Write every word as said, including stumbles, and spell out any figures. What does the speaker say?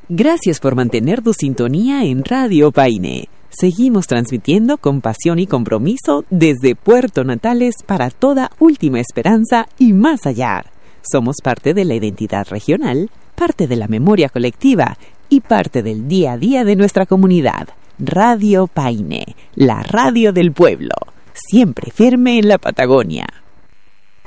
Gracias por mantener tu sintonía en Radio Paine. Seguimos transmitiendo con pasión y compromiso desde Puerto Natales para toda Última Esperanza y más allá. Somos parte de la identidad regional, parte de la memoria colectiva y parte del día a día de nuestra comunidad. Radio Paine, la radio del pueblo, siempre firme en la Patagonia.